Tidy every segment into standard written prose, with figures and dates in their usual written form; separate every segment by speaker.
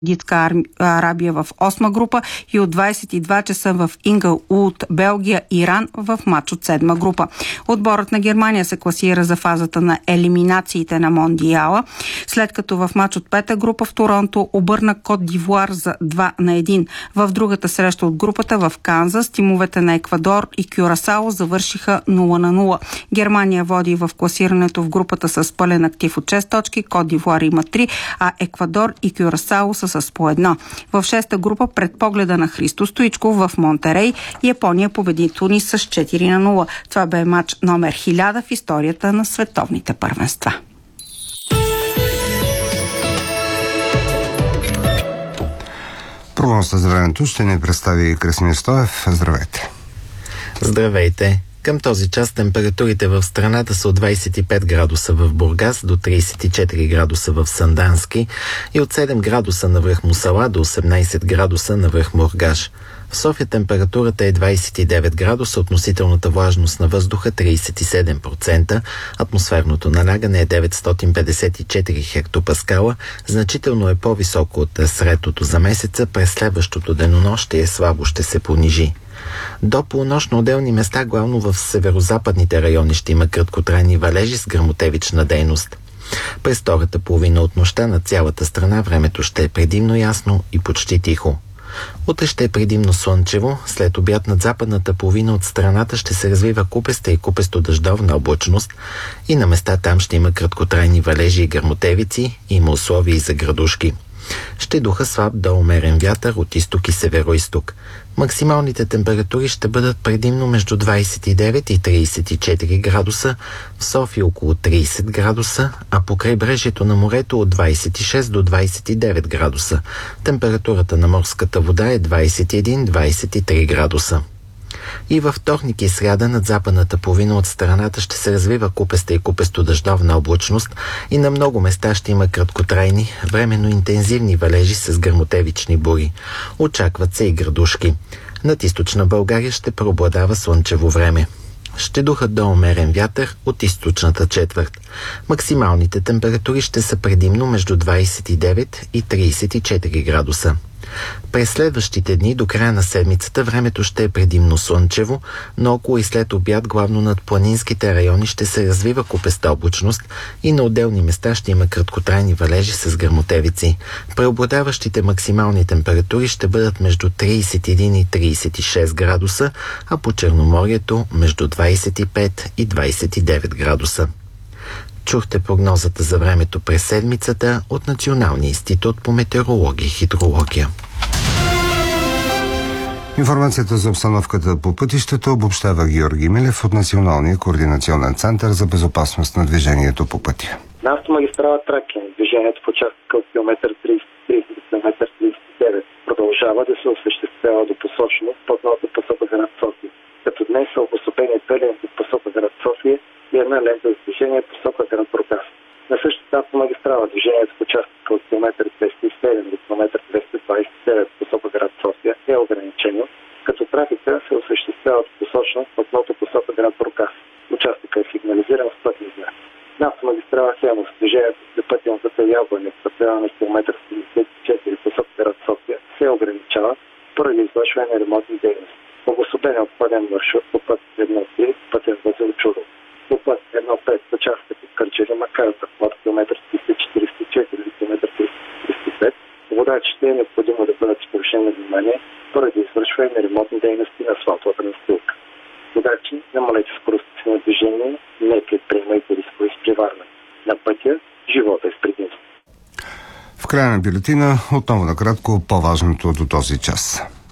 Speaker 1: Саудитска Арабия в 8 група и от 22 часа в Ингълут, Белгия, Иран в матч от 7 група. Отборът на Германия се класира за фазата на елиминациите на Мондиала, след като в матч от 5 група в Торонто обърна Кот д'Ивуар за 2-1. В другата среща от групата в Канзас тимовете на Еквадор и Кюрасао завършиха 0-0. Германия води в класирането в групата с пълен актив от 6 точки, Кот д'Ивуар има 3, а Еквадор и Кюрасао са с по 1. В 6-та група пред погледа на Христо Стоичков в Монтерей Япония победи Тунис с 4-0. Това бе матч номер 1000 в историята на световните първенства.
Speaker 2: Прогнозата за времето ще ни представи Красимир Стоев. Здравейте!
Speaker 3: Здравейте! Към този час температурите в страната са от 25 градуса в Бургас до 34 градуса в Сандански и от 7 градуса на връх Мусала до 18 градуса на връх Мургаш. В София температурата е 29 градуса, относителната влажност на въздуха 37%, атмосферното налягане е 954 хектопаскала, значително е по-високо от средното за месеца, през следващото денонощие слабо ще се понижи. До полунощ на отделни места, главно в северозападните райони, ще има краткотрайни валежи с гръмотевична дейност. През втората половина от нощта на цялата страна времето ще е предимно ясно и почти тихо. Утре ще е предимно слънчево, след обяд над западната половина от страната ще се развива купеста и купесто-дъждовна облачност и на места там ще има краткотрайни валежи и гръмотевици, има условия и за градушки. Ще духа слаб до умерен вятър от изток и северо-изток. Максималните температури ще бъдат предимно между 29 и 34 градуса, в София около 30 градуса, а по крайбрежието на морето от 26 до 29 градуса. Температурата на морската вода е 21-23 градуса. И във вторник и сряда над западната половина от страната ще се развива купеста и купесто-дъждовна облачност и на много места ще има краткотрайни, временно интензивни валежи с гръмотевични бури. Очакват се и градушки. Над източна България ще преобладава слънчево време. Ще духат до умерен вятър от източната четвърт. Максималните температури ще са предимно между 29 и 34 градуса. През следващите дни до края на седмицата времето ще е предимно слънчево, но около и след обяд главно над планинските райони ще се развива купеста облачност и на отделни места ще има краткотрайни валежи с гръмотевици. Преобладаващите максимални температури ще бъдат между 31 и 36 градуса, а по Черноморието между 25 и 29 градуса. Чухте прогнозата за времето през седмицата от Националния институт по метеорология и хидрология.
Speaker 2: Информацията за обстановката по пътищата обобщава Георги Милев от Националния координационен център за безопасност на движението по пътя.
Speaker 4: На автомагистрала Тракия движението в участъка от километър 33 до километър 39 продължава да се осъществява до посочено плътната посока град София, като днес са обособени пълен в посока град София и една лента за движение в посока град Бургас. На същата автомагистрала движението в участъка от километър 207 до километър 229 в посока град София е ограничено, като трафика се осъществява посочно в плътната посока град Бургас. Участъкът е сигнализиран с пътни знак. На автомагистрала Хемус движението за пътната Яблане в пределно на километър 74 в посока град София се ограничава поради извършване на ремонтни дейности. Обособен е обходен маршрут по път 1-3, пътен възел Чудов. По път 1-5 участък от Кърджали Макарата от км 344 до км 335, водачите е необходимо да бъдат с повишено внимание поради извършване на ремонтни дейности на асфалтовата настилка. Водачи, намалете скоростта си на движение, не предприемайте рискове с преварване. На пътя живота е с предимство.
Speaker 2: В края на бюлетина отново накратко по-важното до този час.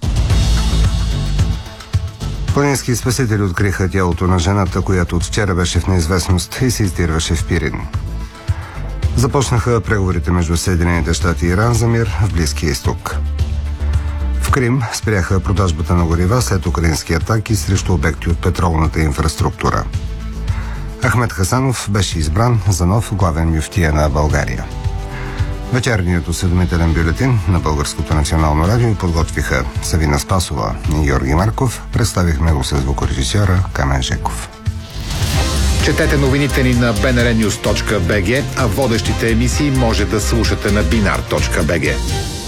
Speaker 2: Планински спасители откриха тялото на жената, която от вчера беше в неизвестност и се издирваше в Пирин. Започнаха преговорите между Съединените щати и Иран за мир в Близкия изток. В Крим спряха продажбата на горива след украински атаки срещу обекти от петролната инфраструктура. Ахмед Хасанов беше избран за нов главен мюфтия на България. Вечерният осведомителен бюлетин на Българското национално радио подготвиха Савина Спасова и Георги Марков. Представихме го с звукорежисьора Камен Жеков.
Speaker 5: Четете новините ни на bnrnews.bg, а водещите емисии може да слушате на binar.bg.